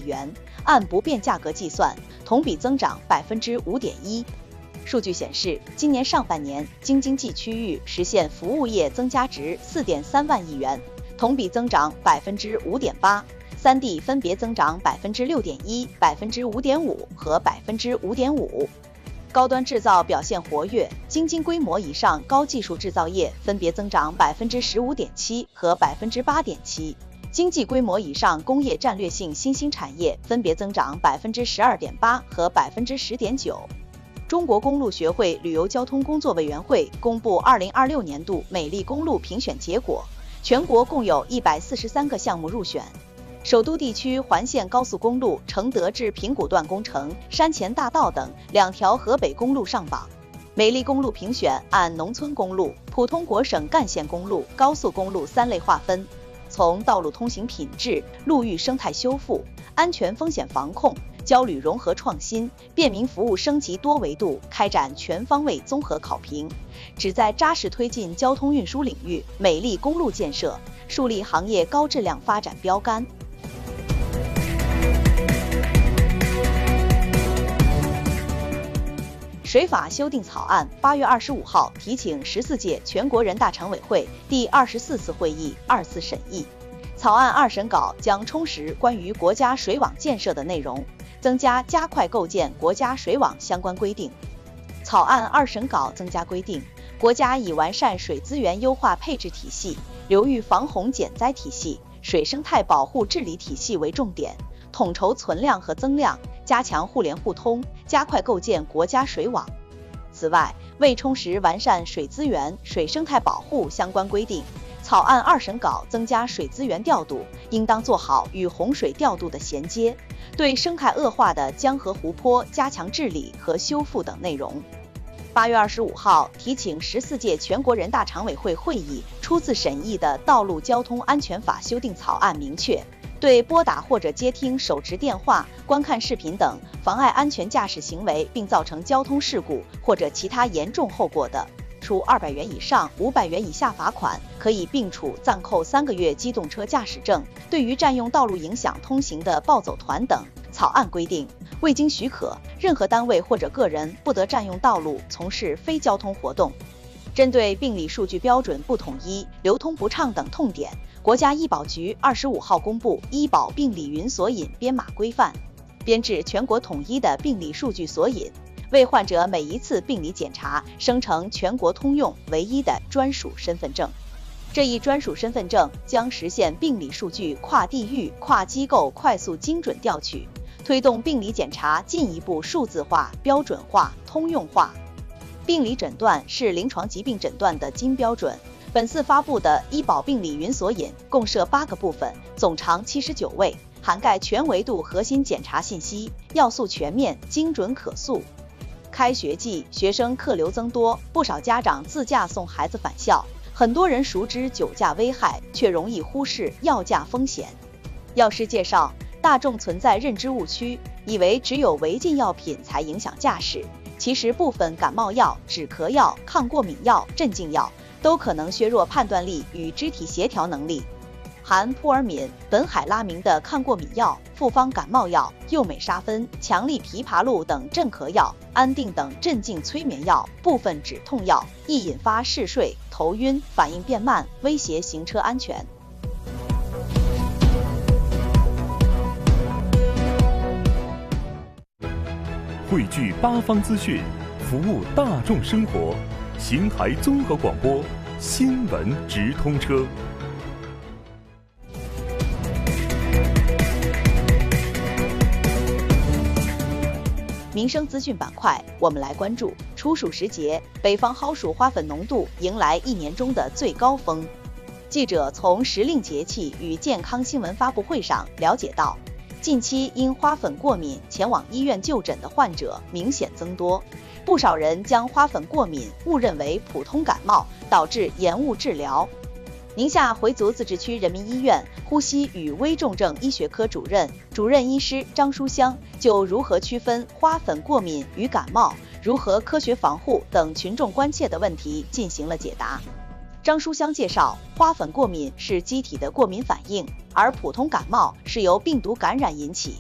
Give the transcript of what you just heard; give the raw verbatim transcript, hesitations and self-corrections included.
元，按不变价格计算，同比增长 百分之五点一。数据显示，今年上半年京津冀区域实现服务业增加值 四点三万亿元，同比增长 百分之五点八。三地分别增长 百分之六点一、百分之五点五 和 百分之五点五。高端制造表现活跃，京津规模以上高技术制造业分别增长 百分之十五点七 和 百分之八点七。经济规模以上工业战略性新兴产业分别增长 百分之十二点八 和 百分之十点九。中国公路学会旅游交通工作委员会公布二零二六年度美丽公路评选结果，全国共有一百四十三个项目入选。首都地区环线高速公路承德至平谷段工程、山前大道等两条河北公路上榜。美丽公路评选按农村公路、普通国省干线公路、高速公路三类划分，从道路通行品质、路域生态修复、安全风险防控、交旅融合创新、便民服务升级多维度开展全方位综合考评，旨在扎实推进交通运输领域美丽公路建设，树立行业高质量发展标杆。水法修订草案八月二十五号提请十四届全国人大常委会第二十四次会议二次审议。草案二审稿将充实关于国家水网建设的内容，增加加快构建国家水网相关规定。草案二审稿增加规定，国家以完善水资源优化配置体系、流域防洪减灾体系、水生态保护治理体系为重点，统筹存量和增量，加强互联互通，加快构建国家水网。此外，为充实完善水资源、水生态保护相关规定，草案二审稿增加水资源调度应当做好与洪水调度的衔接，对生态恶化的江河湖泊加强治理和修复等内容。八月二十五号提请十四届全国人大常委会会议初次审议的《道路交通安全法》修订草案明确，对拨打或者接听手持电话、观看视频等妨碍安全驾驶行为并造成交通事故或者其他严重后果的，处二百元以上五百元以下罚款，可以并处暂扣三个月机动车驾驶证。对于占用道路影响通行的暴走团等，草案规定，未经许可，任何单位或者个人不得占用道路从事非交通活动。针对病理数据标准不统一、流通不畅等痛点，国家医保局二十五号公布《医保病理云索引编码规范》，编制全国统一的病理数据索引，为患者每一次病理检查生成全国通用唯一的专属身份证。这一专属身份证将实现病理数据跨地域、跨机构快速精准调取，推动病理检查进一步数字化、标准化、通用化。病理诊断是临床疾病诊断的金标准。本次发布的医保病理云索引共设八个部分，总长七十九位，涵盖全维度核心检查信息，要素全面、精准可溯。开学季，学生客流增多，不少家长自驾送孩子返校。很多人熟知酒驾危害，却容易忽视药驾风险。药师介绍，大众存在认知误区，以为只有违禁药品才影响驾驶，其实部分感冒药、止咳药、抗过敏药、镇静药都可能削弱判断力与肢体协调能力。含扑尔敏、苯海拉明的抗过敏药、复方感冒药、右美沙芬、强力枇杷露等镇咳药、安定等镇静催眠药、部分止痛药，易引发嗜睡、头晕、反应变慢，威胁行车安全。 汇聚八方资讯，服务大众生活。邢台综合广播新闻直通车。 民生资讯板块，我们来关注处暑时节，北方蒿属花粉浓度迎来一年中的最高峰。记者从时令节气与健康新闻发布会上了解到，近期因花粉过敏前往医院就诊的患者明显增多，不少人将花粉过敏误认为普通感冒，导致延误治疗。宁夏回族自治区人民医院呼吸与危重症医学科主任、主任医师张书香就如何区分花粉过敏与感冒、如何科学防护等群众关切的问题进行了解答。张书香介绍，花粉过敏是机体的过敏反应，而普通感冒是由病毒感染引起，